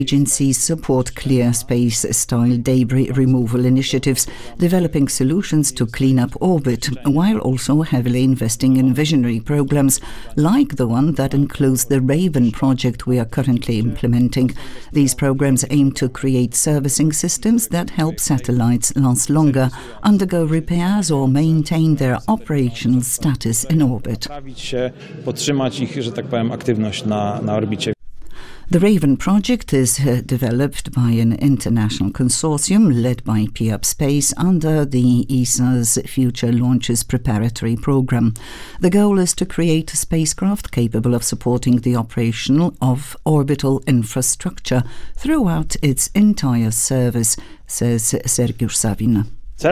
Agencies support clear space-style debris removal initiatives, developing solutions to clean up orbit, while also heavily investing in visionary programs like the one that includes the Raven project we are currently implementing. These programs aim to create servicing systems that help satellites last longer, undergo repairs or maintain their operational status in orbit. The Raven project is developed by an international consortium led by PIAP Space under the ESA's Future Launches Preparatory Program. The goal is to create a spacecraft capable of supporting the operation of orbital infrastructure throughout its entire service, says Sergiusz Savin.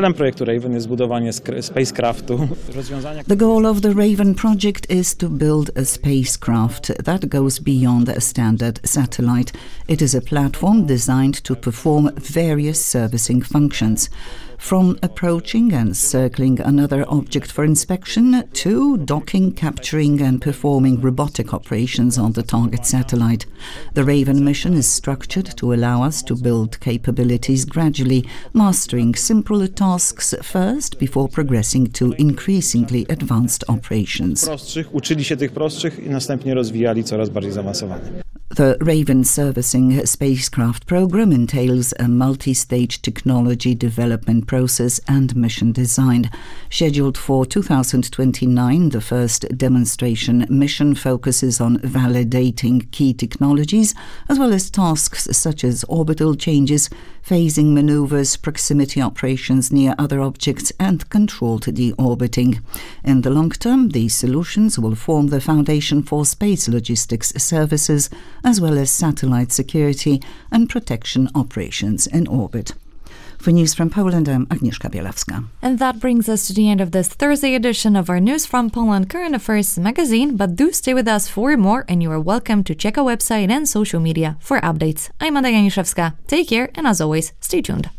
The goal of the Raven project is to build a spacecraft that goes beyond a standard satellite. It is a platform designed to perform various servicing functions, from approaching and circling another object for inspection to docking, capturing and performing robotic operations on the target satellite. The Raven mission is structured to allow us to build capabilities gradually, mastering simpler tasks first before progressing to increasingly advanced operations. The Raven servicing spacecraft program entails a multi-stage technology development process and mission design. Scheduled for 2029, the first demonstration mission focuses on validating key technologies as well as tasks such as orbital changes, phasing maneuvers, proximity operations near other objects and controlled deorbiting. In the long term, these solutions will form the foundation for space logistics services as well as satellite security and protection operations in orbit. For News from Poland, I'm Agnieszka Bielawska. And that brings us to the end of this Thursday edition of our News from Poland Current Affairs magazine, but do stay with us for more and you are welcome to check our website and social media for updates. I'm Ada Janiszewska. Take care and as always, stay tuned.